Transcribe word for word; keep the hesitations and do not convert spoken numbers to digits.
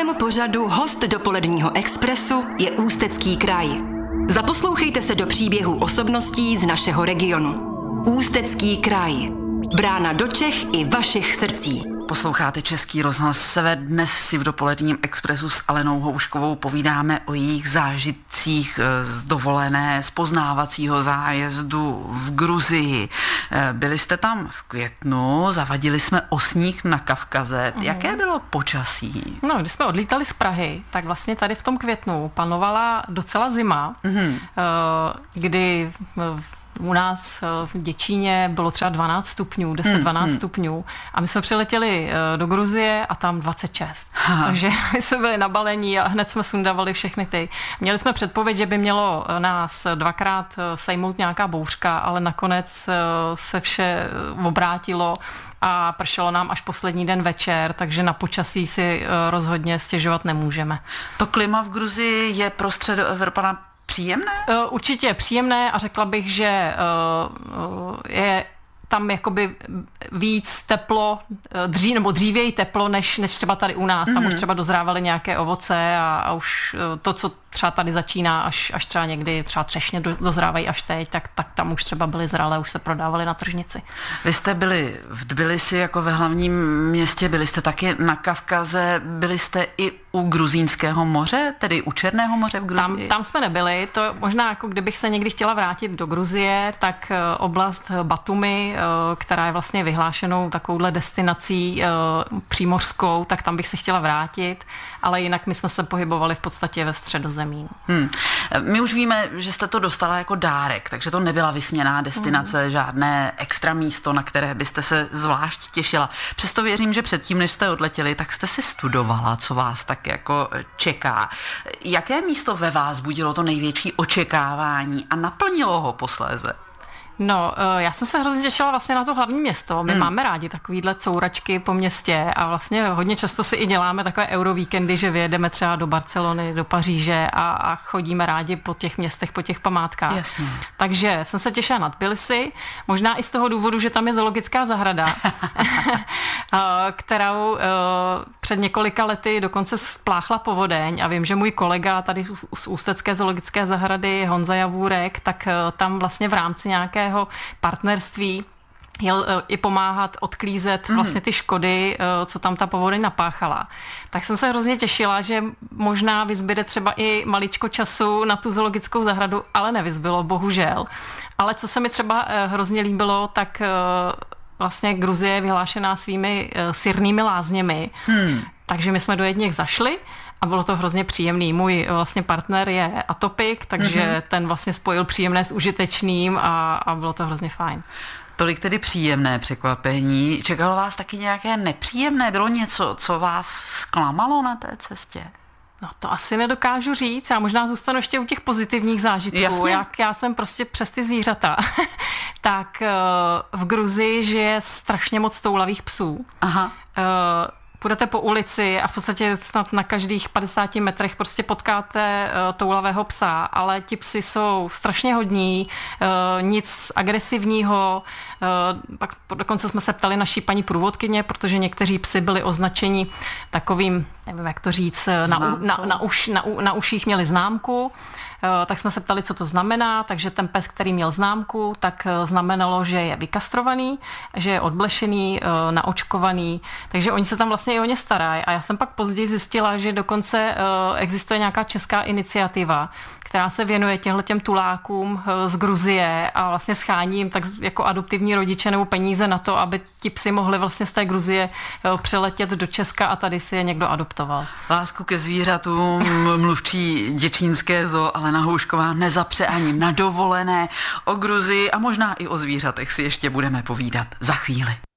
dnešním pořadu host dopoledního Expressu je Ústecký kraj. Zaposlouchejte se do příběhů osobností z našeho regionu. Ústecký kraj. Brána do Čech i vašich srdcí. Posloucháte Český rozhlas Sever. Dnes si v dopoledním Expressu s Alenou Houškovou povídáme o jejich zážitcích z dovolené, z poznávacího zájezdu v Gruzii. Byli jste tam v květnu, zavadili jsme o sníh na Kavkaze. Mm. Jaké bylo počasí? No, když jsme odlítali z Prahy, tak vlastně tady v tom květnu panovala docela zima, mm. kdy u nás v Děčíně bylo třeba dvanáct stupňů, deset dvanáct hmm, stupňů a my jsme přiletěli do Gruzie a tam dvacet šest. Ha. Takže my jsme byli nabalení a hned jsme sundavali všechny ty. Měli jsme předpověď, že by mělo nás dvakrát sejmout nějaká bouřka, ale nakonec se vše obrátilo a pršelo nám až poslední den večer, takže na počasí si rozhodně stěžovat nemůžeme. To klima v Gruzii je pro Středoevropana příjemné? Určitě příjemné a řekla bych, že je tam jakoby víc teplo, dří, nebo dřívěji teplo, než, než třeba tady u nás. Mm-hmm. Tam už třeba dozrávaly nějaké ovoce a, a už to, co třeba tady začíná, až, až třeba někdy třeba třešně do, dozrávají až teď, tak, tak tam už třeba byly zralé, už se prodávaly na tržnici. Vy jste byli v Tbilisi jako ve hlavním městě, byli jste taky na Kavkaze, byli jste i u Gruzínského moře, tedy u Černého moře v Gruzii? Tam, tam jsme nebyli, to možná jako kdybych se někdy chtěla vrátit do Gruzie, tak oblast Batumi, která je vlastně vyhlášenou takovouhle destinací přímořskou, tak tam bych se chtěla vrátit, ale jinak my jsme se pohybovali v podstatě ve Středozemí. Hmm. My už víme, že jste to dostala jako dárek, takže to nebyla vysněná destinace, hmm. žádné extra místo, na které byste se zvlášť těšila. Přesto věřím, že předtím, než jste odletěli, tak jste si studovala, co vás tak jako čeká. Jaké místo ve vás budilo to největší očekávání a naplnilo ho posléze? No, já jsem se hrozně těšila vlastně na to hlavní město. My hmm. máme rádi takovýhle couračky po městě a vlastně hodně často si i děláme takové eurovíkendy, že vyjedeme třeba do Barcelony, do Paříže a, a chodíme rádi po těch městech, po těch památkách. Jasně. Takže jsem se těšila na Tbilisi, možná i z toho důvodu, že tam je zoologická zahrada, kterou před několika lety dokonce spláchla povodeň a vím, že můj kolega tady z Ústecké zoologické zahrady Honza Javůrek, tak tam vlastně v rámci nějaké partnerství jel i pomáhat odklízet vlastně ty škody, co tam ta povodeň napáchala. Tak jsem se hrozně těšila, že možná vyzbyde třeba i maličko času na tu zoologickou zahradu, ale nevyzbylo, bohužel. Ale co se mi třeba hrozně líbilo, tak vlastně Gruzie je vyhlášená svými sirnými lázněmi. Hmm. Takže my jsme do jedněch zašli a bylo to hrozně příjemný. Můj vlastně partner je atopik, takže mm-hmm. ten vlastně spojil příjemné s užitečným a, a bylo to hrozně fajn. Tolik tedy příjemné překvapení. Čekalo vás taky nějaké nepříjemné? Bylo něco, co vás zklamalo na té cestě? No to asi nedokážu říct. Já možná zůstanu ještě u těch pozitivních zážitků. Jak já jsem prostě přes ty zvířata. Tak v Gruzii žije strašně moc toulavých psů. Aha. Uh, Půjdete po ulici a v podstatě snad na každých padesáti metrech prostě potkáte uh, toulavého psa, ale ti psi jsou strašně hodní, uh, nic agresivního. Uh, pak dokonce jsme se ptali naší paní průvodkyně, protože někteří psi byli označeni takovým, nevím jak to říct, na, na, na, uš, na, na uších měli známku. Tak jsme se ptali, co to znamená, takže ten pes, který měl známku, tak znamenalo, že je vykastrovaný, že je odblešený, naočkovaný, takže oni se tam vlastně i o ně starají. A já jsem pak později zjistila, že dokonce existuje nějaká česká iniciativa, která se věnuje těmhletěm tulákům z Gruzie a vlastně schání jim tak jako adoptivní rodiče nebo peníze na to, aby ti psi mohli vlastně z té Gruzie přeletět do Česka a tady si je někdo adoptoval. Lásku ke zvířatům mluvčí děčínské zoo Alena Houšková nezapře ani na dovolené. O Gruzii a možná i o zvířatech si ještě budeme povídat za chvíli.